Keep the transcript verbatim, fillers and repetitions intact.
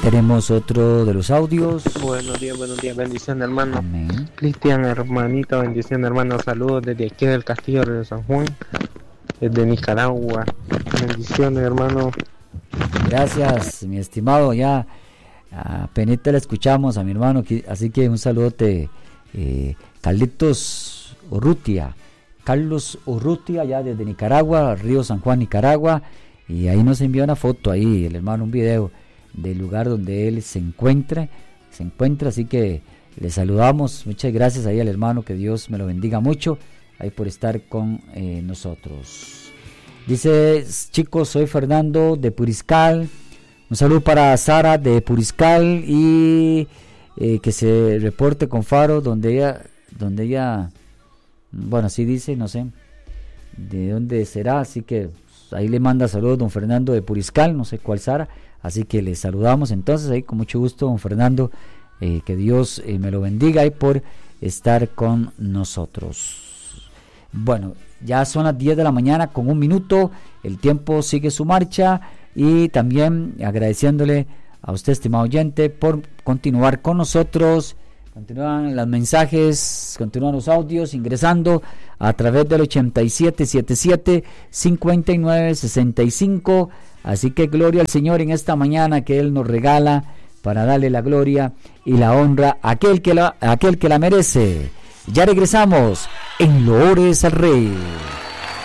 Tenemos otro de los audios. Buenos días, buenos días, bendición hermano. Amén. Cristian, hermanito, bendición hermano, saludos desde aquí del Castillo de San Juan, desde Nicaragua. Bendiciones hermano. Gracias, mi estimado, ya apenas le escuchamos a mi hermano, así que un saludote, eh, Carlitos Urrutia, Carlos Urrutia, ya desde Nicaragua, Río San Juan, Nicaragua, y ahí nos envió una foto, ahí el hermano, un video del lugar donde él se encuentra, se encuentra, así que le saludamos, muchas gracias ahí al hermano, que Dios me lo bendiga mucho, ahí por estar con eh, nosotros. Dice, chicos, soy Fernando de Puriscal, un saludo para Sara de Puriscal y eh, que se reporte con Faro, donde ella, donde ella, bueno, así dice, no sé de dónde será, así que ahí le manda saludos don Fernando de Puriscal, no sé cuál Sara. Así que le saludamos entonces ahí con mucho gusto, don Fernando, eh, que Dios eh, me lo bendiga y por estar con nosotros. Bueno, ya son las diez de la mañana con un minuto, el tiempo sigue su marcha y también agradeciéndole a usted, estimado oyente, por continuar con nosotros. Continúan los mensajes, continúan los audios ingresando a través del ochenta y siete setenta y siete cincuenta y nueve sesenta y cinco. Así que gloria al Señor en esta mañana que Él nos regala para darle la gloria y la honra a aquel que la, a aquel que la merece. Ya regresamos en Loores al Rey.